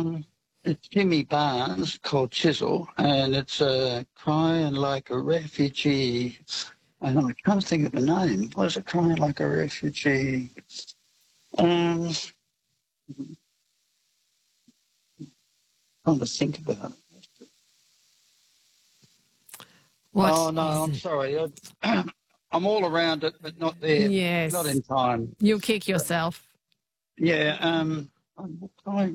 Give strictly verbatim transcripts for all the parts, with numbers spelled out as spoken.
Um, it's Jimmy Barnes called Chisel, and it's uh, Crying Like a Refugee. And I can't think of the name. Was it Crying Like a Refugee? Um, trying to think about it. What oh, no, is I'm it? sorry. I, I'm all around it, but not there. Yes. Not in time. You'll kick yourself. Yeah, um, I,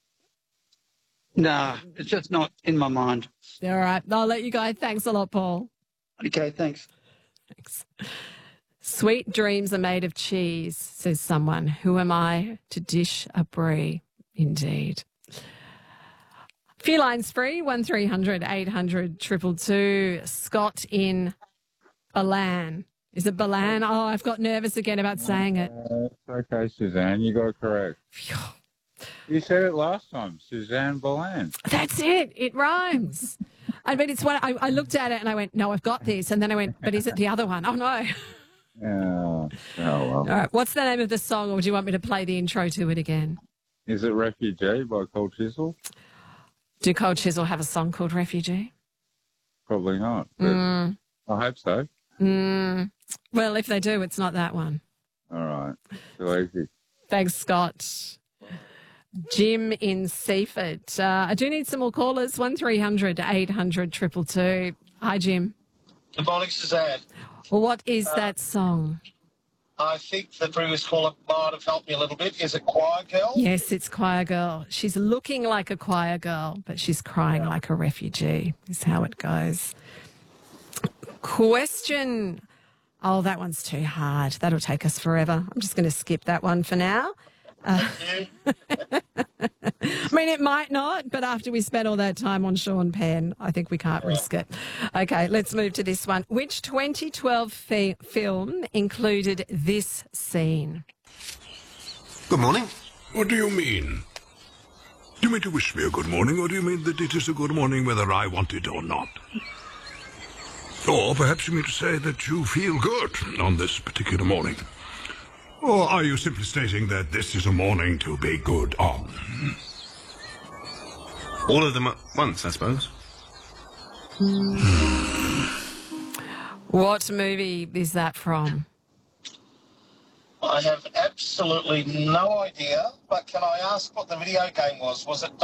no, it's just not in my mind. All right. I'll let you go. Thanks a lot, Paul. Okay, thanks. Thanks. Sweet dreams are made of cheese, says someone. Who am I to dish a brie? Indeed. Few lines free, one three hundred eight hundred two two two. Scott in Balan. Is it Balan? Oh, I've got nervous again about saying it. Uh, it's okay, Suzanne. You got it correct. Phew. You said it last time, Suzanne Boland. That's it. It rhymes. I mean, it's what I, I looked at it and I went, no, I've got this. And then I went, but is it the other one? Oh, no. Oh, oh well. All right. What's the name of the song, or do you want me to play the intro to it again? Is it Refugee by Cold Chisel? Do Cold Chisel have a song called Refugee? Probably not, but Mm. I hope so. Mm. Well, if they do, it's not that one. All right. Too easy. Thanks, Scott. Jim in Seaford. Uh, I do need some more callers. one three hundred eight hundred two two two. Hi, Jim. Good morning, Suzanne. Well, what is Uh, that song? I think the previous caller might have helped me a little bit. Is it Choir Girl? Yes, it's Choir Girl. She's looking like a choir girl, but she's crying Yeah. like a refugee, is how it goes. Question. Oh, that one's too hard. That'll take us forever. I'm just going to skip that one for now. Uh, I mean, it might not, but after we spent all that time on Sean Penn, I think we can't risk it. Okay, let's move to this one. Which twenty twelve fi- film included this scene? Good morning. What do you mean? Do you mean to wish me a good morning, or do you mean that it is a good morning whether I want it or not? Or perhaps you mean to say that you feel good on this particular morning? Or are you simply stating that this is a morning to be good on? All of them at once, I suppose. What movie is that from? I have absolutely no idea, but can I ask what the video game was? Was it